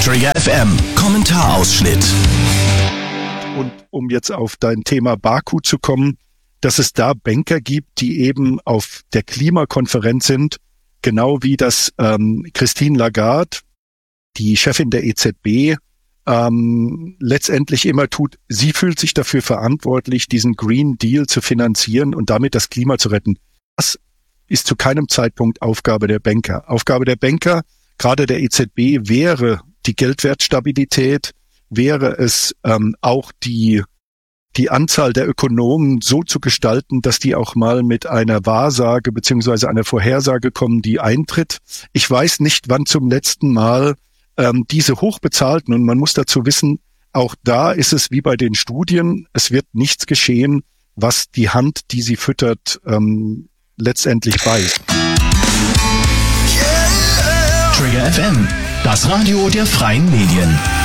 Trigger FM Kommentarausschnitt. Und um jetzt auf dein Thema Baku zu kommen, dass es da Banker gibt, die eben auf der Klimakonferenz sind, genau wie das Christine Lagarde, die Chefin der EZB, letztendlich immer tut. Sie fühlt sich dafür verantwortlich, diesen Green Deal zu finanzieren und damit das Klima zu retten. Das ist zu keinem Zeitpunkt Aufgabe der Banker. Aufgabe der Banker, gerade der EZB, wäre die Geldwertstabilität, wäre es auch die Anzahl der Ökonomen so zu gestalten, dass die auch mal mit einer Wahrsage beziehungsweise einer Vorhersage kommen, die eintritt. Ich weiß nicht, wann zum letzten Mal diese hochbezahlten, und man muss dazu wissen, auch da ist es wie bei den Studien, es wird nichts geschehen, was die Hand, die sie füttert, letztendlich beißt. Trigger FM, das Radio der freien Medien.